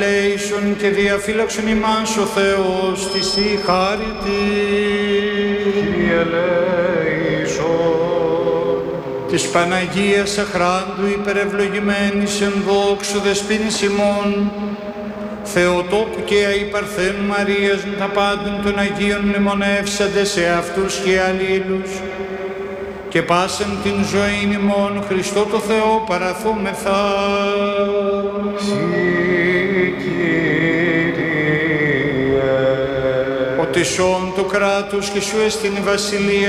Λέησον και διαφύλαξον ημάς ο Θεός της η χάρη της. Κύριε λέησον. Της Παναγίας Αχράντου υπερευλογημένης εν δόξου δεσποίνης ημών, Θεοτόκου και αϊπαρθένου Μαρίας με τα πάντων των Αγίων μνημονεύσαντε σε αυτούς και αλλήλους, και πάσεν την ζωή ημών Χριστό το Θεό παραθούμεθα. Ότι σών το κράτος και σου εστιν η βασιλεία